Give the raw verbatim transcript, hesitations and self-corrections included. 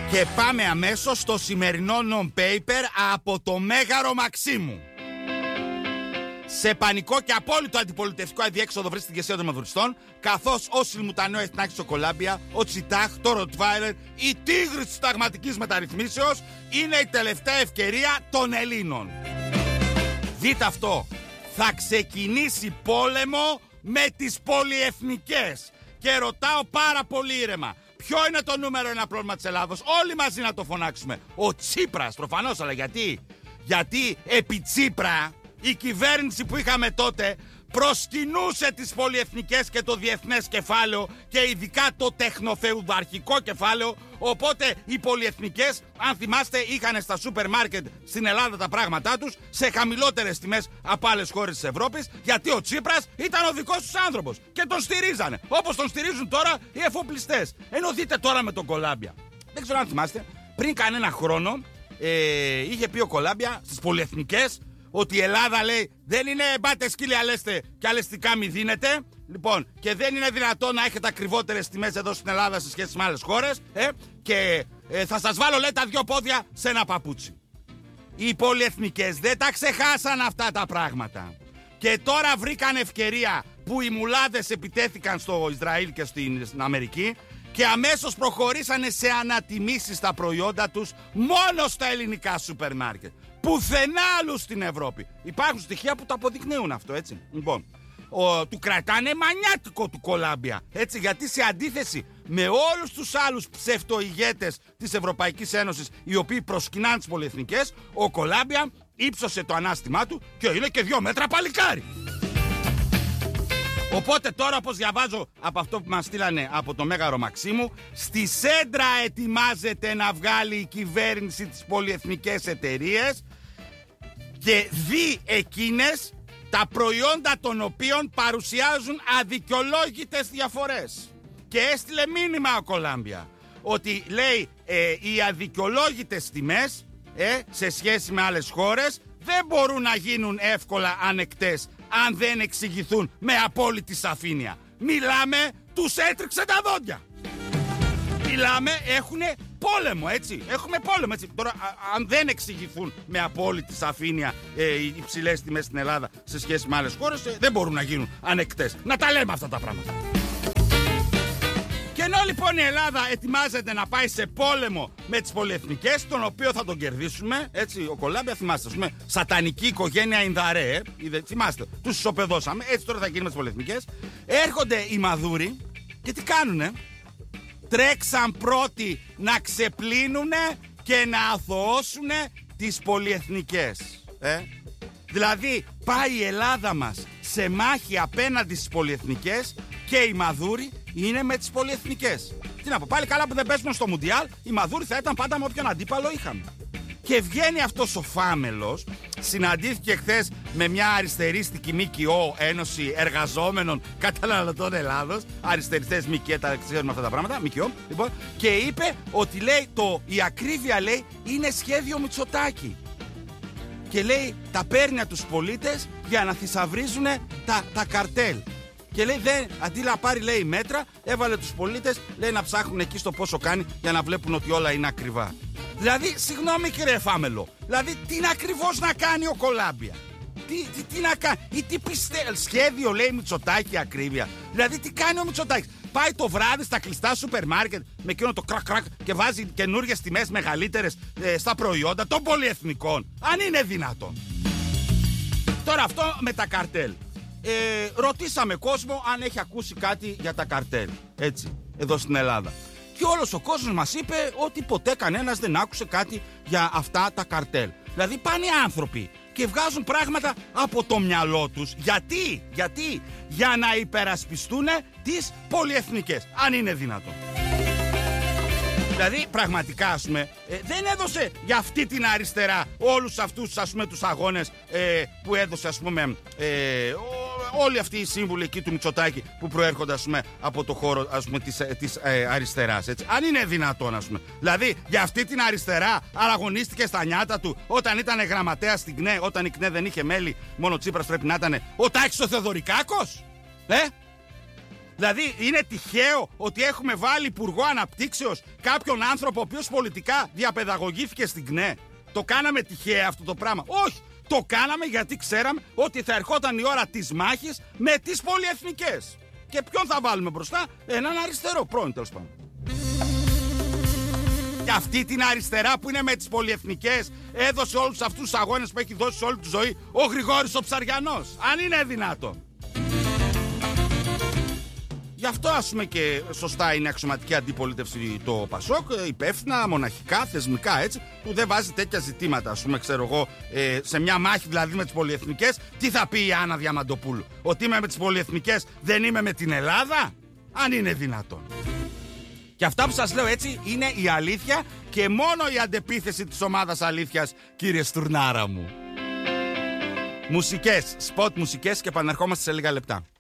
Και πάμε αμέσως στο σημερινό non-paper από το Μέγαρο Μαξίμου. Σε πανικό και απόλυτο αντιπολιτευτικό αδιέξοδο βρίσκεται η ηγεσία των μαδουριστών, καθώς ο Σιλμουτανέο Εθνάκης στο Κολάμπια, ο Τσιτάχ, το Ροτβάιλερ, η τίγρη της συνταγματικής μεταρρυθμίσεως είναι η τελευταία ευκαιρία των Ελλήνων. Δείτε αυτό. Θα ξεκινήσει πόλεμο με τις πολυεθνικές. Και ρωτάω πάρα πολύ ήρεμα. Ποιο είναι το νούμερο ένα πρόβλημα της Ελλάδος? Όλοι μαζί να το φωνάξουμε. Ο Τσίπρας, προφανώς, αλλά γιατί? Γιατί επί Τσίπρα η κυβέρνηση που είχαμε τότε προσκυνούσε τις πολυεθνικές και το διεθνές κεφάλαιο και ειδικά το τεχνοφεουδαρχικό κεφάλαιο. Οπότε οι πολυεθνικές, αν θυμάστε, είχαν στα σούπερ μάρκετ στην Ελλάδα τα πράγματά τους σε χαμηλότερες τιμές από άλλες χώρες της Ευρώπης, γιατί ο Τσίπρας ήταν ο δικός τους άνθρωπος και τον στηρίζανε, όπως τον στηρίζουν τώρα οι εφοπλιστές. Ενώ δείτε τώρα με τον Κολάμπια. Δεν ξέρω αν θυμάστε, πριν κανένα χρόνο ε, είχε πει ο Κολάμπια στις πολυεθνικές ότι η Ελλάδα, λέει, δεν είναι μπάτε σκύλια λέστε και αλεστικά μη δίνετε. Λοιπόν, και δεν είναι δυνατόν να έχετε ακριβότερες τιμές εδώ στην Ελλάδα σε σχέση με άλλες χώρες. Ε, και ε, θα σας βάλω, λέει, τα δυο πόδια σε ένα παπούτσι. Οι πολυεθνικές δεν τα ξεχάσαν αυτά τα πράγματα. Και τώρα βρήκαν ευκαιρία που οι μουλάδες επιτέθηκαν στο Ισραήλ και στην, στην Αμερική και αμέσως προχωρήσανε σε ανατιμήσεις τα προϊόντα τους μόνο στα ελληνικά σούπερ μάρκετ. Πουθενά άλλου στην Ευρώπη. Υπάρχουν στοιχεία που το αποδεικνύουν αυτό, έτσι. Λοιπόν, ο, του κρατάνε μανιάτικο του Κολάμπια. Έτσι, γιατί σε αντίθεση με όλους τους άλλους ψευτοηγέτες της Ευρωπαϊκής Ένωσης, οι οποίοι προσκυνάνε τις πολυεθνικές, ο Κολάμπια ύψωσε το ανάστημά του και είναι και δύο μέτρα παλικάρι. Οπότε τώρα, όπως διαβάζω από αυτό που μας στείλανε από το Μέγαρο Μαξίμου, στη Σέντρα ετοιμάζεται να βγάλει η κυβέρνηση τις πολυεθνικές εταιρείες και δει εκείνες τα προϊόντα των οποίων παρουσιάζουν αδικαιολόγητες διαφορές. Και έστειλε μήνυμα ο Κολάμπια ότι, λέει, ε, οι αδικαιολόγητες τιμές ε, σε σχέση με άλλες χώρες δεν μπορούν να γίνουν εύκολα ανεκτές αν δεν εξηγηθούν με απόλυτη σαφήνεια. Μιλάμε, τους έτριξε τα δόντια. Μιλάμε, έχουνε πόλεμο, έτσι. Έχουμε πόλεμο, έτσι. Τώρα, α, αν δεν εξηγηθούν με απόλυτη σαφήνεια ε, οι υψηλές τιμές στην Ελλάδα σε σχέση με άλλες χώρες, ε, δεν μπορούν να γίνουν ανεκτές. Να τα λέμε αυτά τα πράγματα. Και ενώ λοιπόν η Ελλάδα ετοιμάζεται να πάει σε πόλεμο με τις πολυεθνικές, τον οποίο θα τον κερδίσουμε, έτσι, ο Κολάμπια, θυμάστε, ας πούμε, σατανική οικογένεια Ινδαρέ, ε, θυμάστε, τους ισοπεδώσαμε, έτσι τώρα θα γίνει με τις πολυεθνικές. Έρχονται οι Μαδούροι και τι κάνουνε? Τρέξαν πρώτοι να ξεπλύνουνε και να αθωώσουνε τις πολυεθνικές. Ε? Δηλαδή πάει η Ελλάδα μας σε μάχη απέναντι στις πολυεθνικές και οι Μαδούροι είναι με τις πολυεθνικές. Τι να πω, πάλι καλά που δεν παίζουν στο Μουντιάλ, οι Μαδούροι θα ήταν πάντα με όποιον αντίπαλο είχαμε. Και βγαίνει αυτός ο φάμελος, συναντήθηκε χθες με μια αριστερίστικη ΜΚΟ, Ένωση Εργαζόμενων Καταναλωτών Ελλάδος, αριστεριστές ΜΚΟ, τα ξέρουμε αυτά τα πράγματα, ΜΚΟ, λοιπόν, και είπε ότι, λέει, το, η ακρίβεια, λέει, είναι σχέδιο Μητσοτάκη. Και, λέει, τα παίρνει από τους πολίτες για να θησαυρίζουν τα, τα καρτέλ. Και, λέει, δεν, αντί να πάρει, λέει, μέτρα, έβαλε τους πολίτες, λέει, να ψάχνουν εκεί στο πόσο κάνει για να βλέπουν ότι όλα είναι ακριβά. Δηλαδή, συγγνώμη κύριε Φάμελο, δηλαδή τι είναι ακριβώς να κάνει ο Κολάμπια? Τι, τι, τι να κάνει, ή τι πιστεύει, σχέδιο, λέει, Μητσοτάκη, ακρίβεια? Δηλαδή, τι κάνει ο Μητσοτάκης? Πάει το βράδυ στα κλειστά σούπερ μάρκετ με εκείνο το κρακ κρακ και βάζει καινούργιες τιμές μεγαλύτερες ε, στα προϊόντα των πολυεθνικών. Αν είναι δυνατόν. Τώρα αυτό με τα καρτέλ. Ε, ρωτήσαμε κόσμο αν έχει ακούσει κάτι για τα καρτέλ, έτσι, εδώ στην Ελλάδα. Και όλος ο κόσμος μας είπε ότι ποτέ κανένας δεν άκουσε κάτι για αυτά τα καρτέλ. Δηλαδή πάνε οι άνθρωποι και βγάζουν πράγματα από το μυαλό τους. Γιατί, γιατί, για να υπερασπιστούν τις πολυεθνικές, αν είναι δυνατόν. Δηλαδή πραγματικά, ας πούμε, ε, δεν έδωσε για αυτή την αριστερά όλους αυτούς, ας πούμε, τους αγώνες ε, που έδωσε, ας πούμε, ε, όλοι αυτοί οι σύμβουλοι εκεί του Μητσοτάκη που προέρχονται, ας πούμε, από το χώρο, ας πούμε, της, της ε, αριστεράς, έτσι. Αν είναι δυνατόν, ας πούμε. Δηλαδή για αυτή την αριστερά αγωνίστηκε στα νιάτα του όταν ήταν γραμματέας στην ΚΝΕ, όταν η ΚΝΕ δεν είχε μέλη, μόνο Τσίπρας πρέπει να ήταν, ο Τάκης ο Θεοδωρικάκος, ε? Δηλαδή, είναι τυχαίο ότι έχουμε βάλει υπουργό αναπτύξεως κάποιον άνθρωπο ο οποίος πολιτικά διαπαιδαγωγήθηκε στην ΚΝΕ? Το κάναμε τυχαία αυτό το πράγμα? Όχι. Το κάναμε γιατί ξέραμε ότι θα ερχόταν η ώρα της μάχης με τις πολυεθνικές. Και ποιον θα βάλουμε μπροστά? Έναν αριστερό, πρώην τέλος πάντων. Και αυτή την αριστερά που είναι με τις πολυεθνικές έδωσε όλους αυτούς τους αγώνες που έχει δώσει όλη τη ζωή ο Γρηγόρης ο Ψαριανός. Αν είναι δυνατόν. Γι' αυτό, ας πούμε, και σωστά είναι αξιωματική αντιπολίτευση το ΠΑΣΟΚ, υπεύθυνα, μοναχικά, θεσμικά, έτσι, που δεν βάζει τέτοια ζητήματα. Ας πούμε, ξέρω εγώ, ε, σε μια μάχη δηλαδή με τις πολυεθνικές, τι θα πει η Άννα Διαμαντοπούλου? Ότι είμαι με τις πολυεθνικές, δεν είμαι με την Ελλάδα? Αν είναι δυνατόν. Και αυτά που σας λέω, έτσι, είναι η αλήθεια και μόνο η αντεπίθεση της ομάδας αλήθειας, κύριε Στουρνάρα μου. Μουσικές, σποτ μουσικές, και επανερχόμαστε σε λίγα λεπτά.